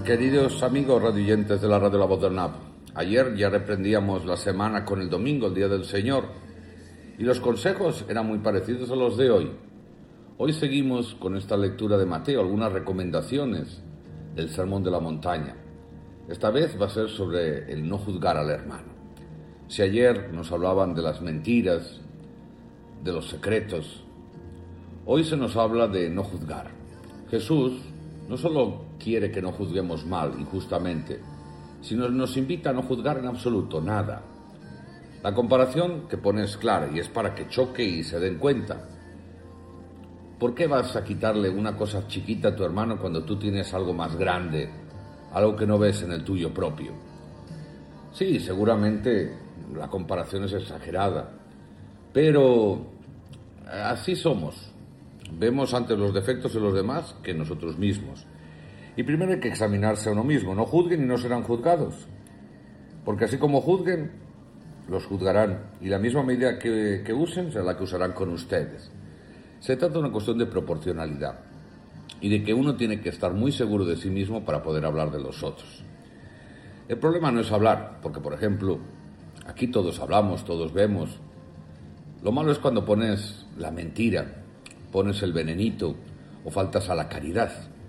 Queridos amigos radioyentes de la Radio La Voz del NAP, ayer ya reprendíamos la semana con el domingo, el Día del Señor, y los consejos eran muy parecidos a los de hoy. Hoy seguimos con esta lectura de Mateo, algunas recomendaciones del Sermón de la Montaña. Esta vez va a ser sobre el no juzgar al hermano. Si ayer nos hablaban de las mentiras, de los secretos, hoy se nos habla de no juzgar. Jesús no solo quiere que no juzguemos mal, injustamente, sino nos invita a no juzgar en absoluto nada. La comparación que pone es clara y es para que choque y se den cuenta. ¿Por qué vas a quitarle una cosa chiquita a tu hermano cuando tú tienes algo más grande, algo que no ves en el tuyo propio? Sí, seguramente la comparación es exagerada, pero así somos. Vemos antes los defectos de los demás que nosotros mismos. Y primero hay que examinarse a uno mismo. No juzguen y no serán juzgados. Porque así como juzguen, los juzgarán. Y la misma medida que usen será la que usarán con ustedes. Se trata de una cuestión de proporcionalidad. Y de que uno tiene que estar muy seguro de sí mismo para poder hablar de los otros. El problema no es hablar. Porque, por ejemplo, aquí todos hablamos, todos vemos. Lo malo es cuando pones la mentira, pones el venenito o faltas a la caridad.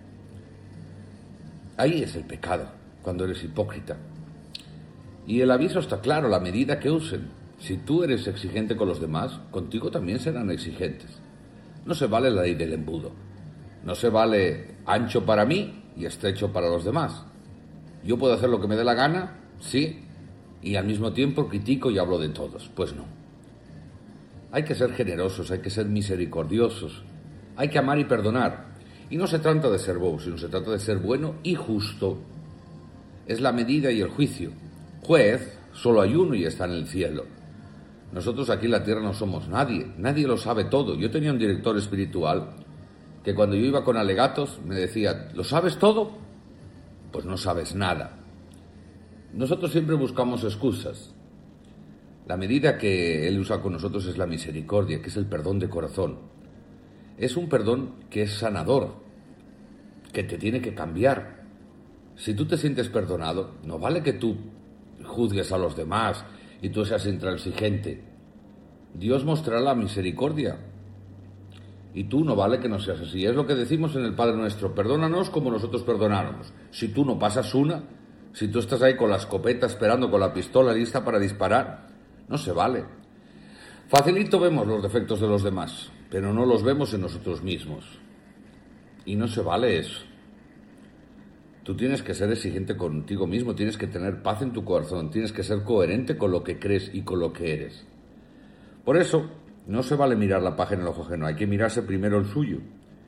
Ahí es el pecado, cuando eres hipócrita. Y el aviso está claro, la medida que usen. Si tú eres exigente con los demás, contigo también serán exigentes. No se vale la ley del embudo. No se vale ancho para mí y estrecho para los demás. Yo puedo hacer lo que me dé la gana, sí, y al mismo tiempo critico y hablo de todos. Pues no. Hay que ser generosos, hay que ser misericordiosos, hay que amar y perdonar. Y no se trata de ser bobo, sino se trata de ser bueno y justo. Es la medida y el juicio. Juez, solo hay uno y está en el cielo. Nosotros aquí en la tierra no somos nadie, nadie lo sabe todo. Yo tenía un director espiritual que cuando yo iba con alegatos me decía, ¿lo sabes todo? Pues no sabes nada. Nosotros siempre buscamos excusas. La medida que Él usa con nosotros es la misericordia, que es el perdón de corazón. Es un perdón que es sanador, que te tiene que cambiar. Si tú te sientes perdonado, no vale que tú juzgues a los demás y tú seas intransigente. Dios mostrará la misericordia. Y tú no vale que no seas así. Es lo que decimos en el Padre Nuestro, perdónanos como nosotros perdonáramos. Si tú no pasas una, si tú estás ahí con la escopeta esperando, con la pistola lista para disparar, no se vale. Facilito vemos los defectos de los demás, pero no los vemos en nosotros mismos. Y no se vale eso. Tú tienes que ser exigente contigo mismo, tienes que tener paz en tu corazón, tienes que ser coherente con lo que crees y con lo que eres. Por eso, no se vale mirar la paja en el ojo ajeno, hay que mirarse primero el suyo.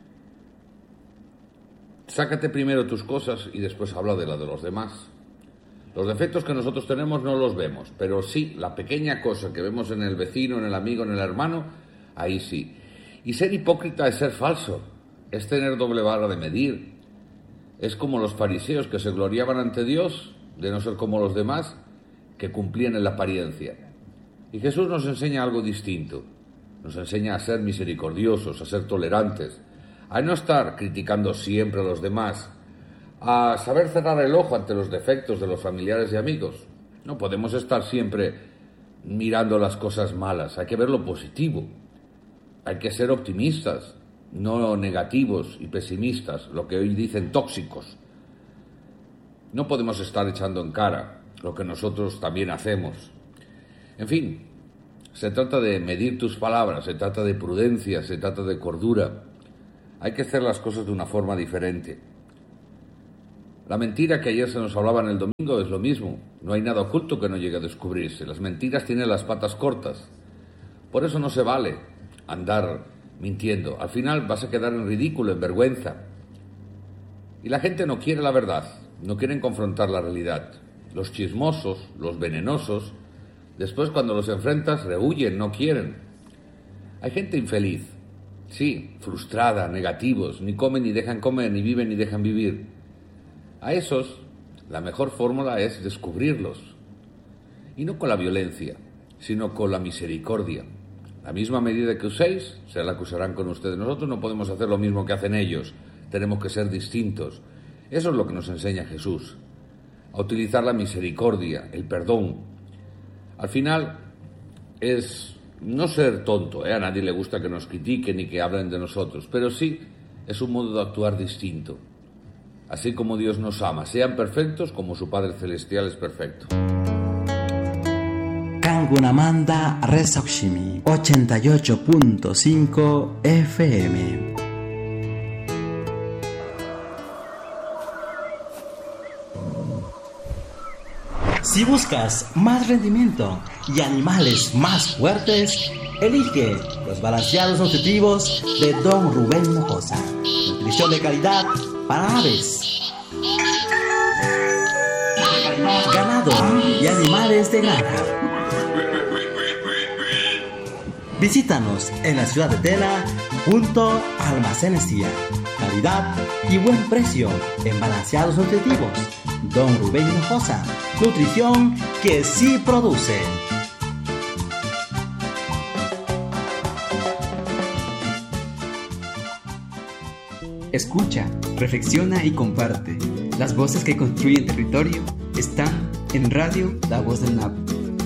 Sácate primero tus cosas y después habla de la de los demás. Los defectos que nosotros tenemos no los vemos, pero sí, la pequeña cosa que vemos en el vecino, en el amigo, en el hermano, ahí sí. Y ser hipócrita es ser falso, es tener doble vara de medir. Es como los fariseos que se gloriaban ante Dios de no ser como los demás, que cumplían en la apariencia. Y Jesús nos enseña algo distinto. Nos enseña a ser misericordiosos, a ser tolerantes, a no estar criticando siempre a los demás, a saber cerrar el ojo ante los defectos de los familiares y amigos. No podemos estar siempre mirando las cosas malas, hay que ver lo positivo. Hay que ser optimistas, no negativos y pesimistas, lo que hoy dicen tóxicos. No podemos estar echando en cara lo que nosotros también hacemos. En fin, se trata de medir tus palabras, se trata de prudencia, se trata de cordura. Hay que hacer las cosas de una forma diferente. La mentira que ayer se nos hablaba en el domingo es lo mismo. No hay nada oculto que no llegue a descubrirse. Las mentiras tienen las patas cortas. Por eso no se vale andar mintiendo. Al final vas a quedar en ridículo, en vergüenza. Y la gente no quiere la verdad, no quieren confrontar la realidad. Los chismosos, los venenosos, después cuando los enfrentas rehuyen, no quieren. Hay gente infeliz, sí, frustrada, negativos, ni comen ni dejan comer, ni viven ni dejan vivir. A esos, la mejor fórmula es descubrirlos. Y no con la violencia, sino con la misericordia. La misma medida que uséis, será la que usarán con ustedes. Nosotros no podemos hacer lo mismo que hacen ellos. Tenemos que ser distintos. Eso es lo que nos enseña Jesús, a utilizar la misericordia, el perdón. Al final es no ser tonto, a nadie le gusta que nos critiquen ni que hablen de nosotros, pero sí es un modo de actuar distinto. Así como Dios nos ama, sean perfectos como su Padre Celestial es perfecto. Kangunamanda Resoximi 88.5 FM. Si buscas más rendimiento y animales más fuertes, elige los balanceados nutritivos de Don Rubén Hinojosa. Nutrición de calidad para aves, ganado y animales de granja. Visítanos en la ciudad de Tena junto a Almacenes Tía. Calidad y buen precio en balanceados nutritivos. Don Rubén Hinojosa, nutrición que sí produce. Escucha, reflexiona y comparte. Las voces que construyen territorio están en Radio La Voz del NAP.